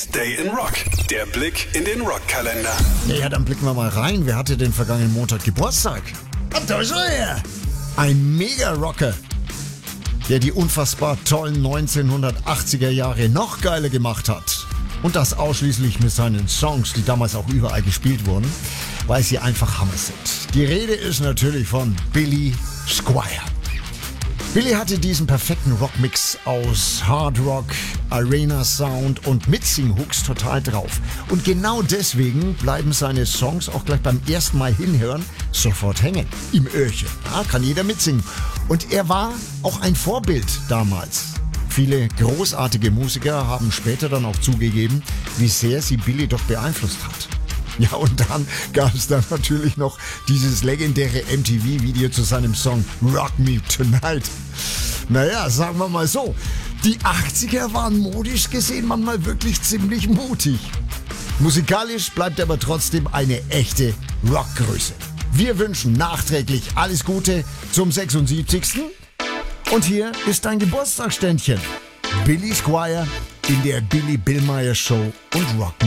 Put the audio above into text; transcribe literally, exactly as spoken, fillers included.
Day in Rock. Der Blick in den Rockkalender. Ja, dann blicken wir mal rein. Wer hatte den vergangenen Montag Geburtstag? Und da ist er her. Ein Mega-Rocker, der die unfassbar tollen neunzehnhundertachtziger Jahre noch geiler gemacht hat. Und das ausschließlich mit seinen Songs, die damals auch überall gespielt wurden, weil sie einfach Hammer sind. Die Rede ist natürlich von Billy Squier. Billy hatte diesen perfekten Rockmix aus Hard Rock, Arena Sound und Mitsing-Hooks total drauf. Und genau deswegen bleiben seine Songs auch gleich beim ersten Mal hinhören sofort hängen. Im Öhrchen. Ja, kann jeder mitsingen. Und er war auch ein Vorbild damals. Viele großartige Musiker haben später dann auch zugegeben, wie sehr sie Billy doch beeinflusst hat. Ja, und dann gab es dann natürlich noch dieses legendäre M T V-Video zu seinem Song Rock Me Tonight. Naja, sagen wir mal so, die achtziger waren modisch gesehen manchmal wirklich ziemlich mutig. Musikalisch bleibt er aber trotzdem eine echte Rockgröße. Wir wünschen nachträglich alles Gute zum sechsundsiebzigsten Und hier ist dein Geburtstagsständchen. Billy Squier in der Billy Billmeyer Show und Rock